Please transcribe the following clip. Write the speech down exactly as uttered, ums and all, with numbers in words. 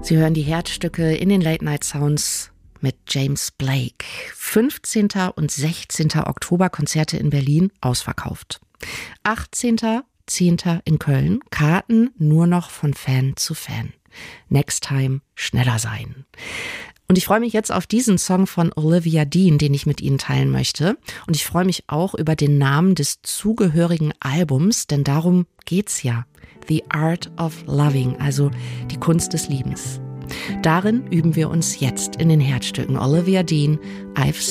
Sie hören die Herzstücke in den Late Night Sounds mit James Blake. fünfzehnten und sechzehnten Oktober Konzerte in Berlin ausverkauft. achtzehnten zehnten in Köln, Karten nur noch von Fan zu Fan. Next time schneller sein. Und ich freue mich jetzt auf diesen Song von Olivia Dean, den ich mit Ihnen teilen möchte. Und ich freue mich auch über den Namen des zugehörigen Albums, denn darum geht's ja. The Art of Loving, also die Kunst des Liebens. Darin üben wir uns jetzt in den Herzstücken. Olivia Dean, I've